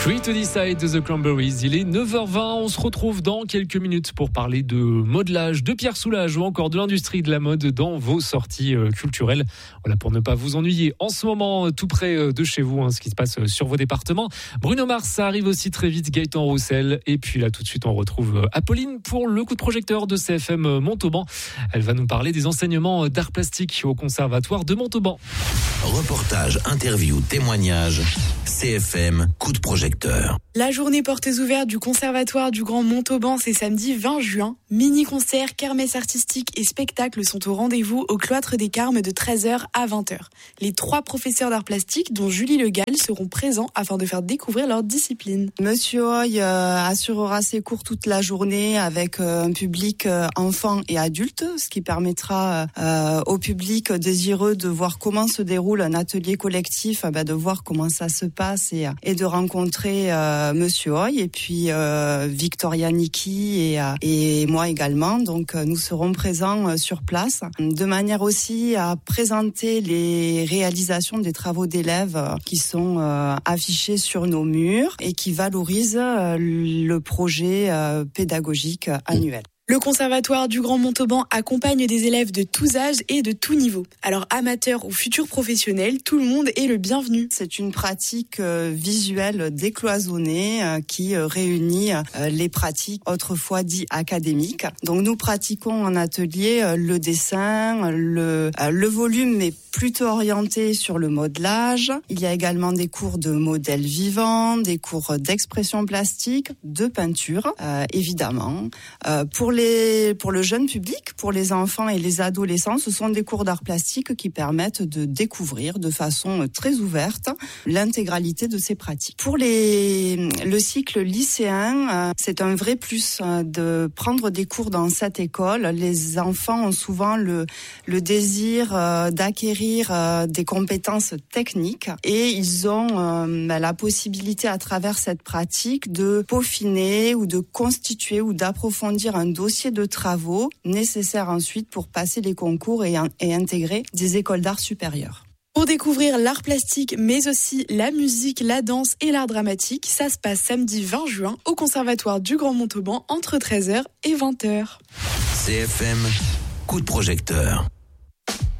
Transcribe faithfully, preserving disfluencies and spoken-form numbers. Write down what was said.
Free to Decide de The Cranberries, il est neuf heures vingt, on se retrouve dans quelques minutes pour parler de modelage, de Pierre Soulages ou encore de l'industrie de la mode dans vos sorties culturelles. Voilà, pour ne pas vous ennuyer en ce moment tout près de chez vous, hein, ce qui se passe sur vos départements. Bruno Mars, ça arrive aussi très vite, Gaëtan Roussel, et puis là tout de suite on retrouve Apolline pour le coup de projecteur de C F M Montauban. Elle va nous parler des enseignements d'art plastique au conservatoire de Montauban. Reportage, interview, témoignage, C F M, coup de projecteur. La journée portes ouvertes du conservatoire du Grand Montauban, c'est samedi vingt juin. Mini-concerts, kermesse artistiques et spectacles sont au rendez-vous au Cloître des Carmes de treize heures à vingt heures. Les trois professeurs d'art plastique, dont Julie Le Gall, seront présents afin de faire découvrir leur discipline. Monsieur Hoy euh, assurera ses cours toute la journée avec euh, un public euh, enfant et adulte, ce qui permettra euh, au public désireux de voir comment se déroule un atelier collectif, euh, bah, de voir comment ça se passe et, et de rencontrer euh, Monsieur Hoy et puis euh, Victoria Niki et, euh, et moi également. Donc euh, nous serons présents euh, sur place, de manière aussi à présenter les réalisations des travaux d'élèves euh, qui sont euh, affichés sur nos murs et qui valorisent euh, le projet euh, pédagogique annuel. Le conservatoire du Grand Montauban accompagne des élèves de tous âges et de tous niveaux. Alors amateurs ou futurs professionnels, tout le monde est le bienvenu. C'est une pratique euh, visuelle décloisonnée euh, qui euh, réunit euh, les pratiques autrefois dites académiques. Donc nous pratiquons en atelier euh, le dessin, le, euh, le volume est plutôt orienté sur le modelage. Il y a également des cours de modèles vivants, des cours d'expression plastique, de peinture, euh, évidemment. Euh, pour les, pour le jeune public, pour les enfants et les adolescents, ce sont des cours d'art plastique qui permettent de découvrir de façon très ouverte l'intégralité de ces pratiques. Pour les, le cycle lycéen, euh, c'est un vrai plus euh, de prendre des cours dans cette école. Les enfants ont souvent le, le désir euh, d'acquérir des compétences techniques et ils ont euh, la possibilité à travers cette pratique de peaufiner ou de constituer ou d'approfondir un dossier de travaux nécessaire ensuite pour passer les concours et, et intégrer des écoles d'art supérieures. Pour découvrir l'art plastique, mais aussi la musique, la danse et l'art dramatique, ça se passe samedi vingt juin au Conservatoire du Grand Montauban entre treize heures et vingt heures. C F M, coup de projecteur.